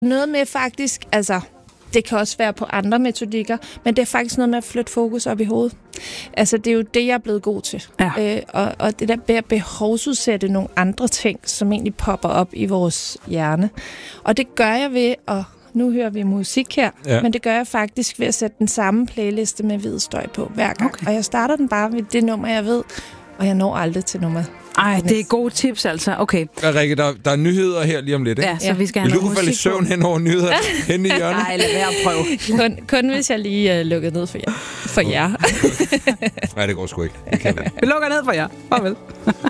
noget med faktisk, altså det kan også være på andre metodikker, men det er faktisk noget med at flytte fokus op i hovedet. Altså det er jo det, jeg er blevet god til. Ja. Og det der med at behovsudsætte nogle andre ting, som egentlig popper op i vores hjerne. Og det gør jeg ved at... Nu hører vi musik her, men det gør jeg faktisk ved at sætte den samme playliste med hvid støj på hver gang. Okay. Og jeg starter den bare med det nummer, jeg ved, og jeg når aldrig til nummer. Ej, det er gode tips altså. Okay. Rikke, der er nyheder her lige om lidt, ikke? Ja, så vi skal have Vil du noget kunne falde i søvn hen over nyheder hen i hjørnet? Nej, lad være at prøve. Kun hvis jeg lige lukker ned for jer. Nej, det går sgu ikke. Vi lukker ned for jer. Farvel.